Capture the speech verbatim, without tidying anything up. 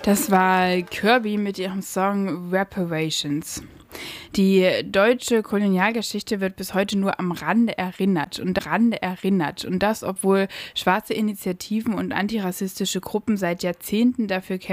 Das war Kirby mit ihrem Song Reparations. Die deutsche Kolonialgeschichte wird bis heute nur am Rande erinnert und Rande erinnert. Und das, obwohl schwarze Initiativen und antirassistische Gruppen seit Jahrzehnten dafür kämpfen,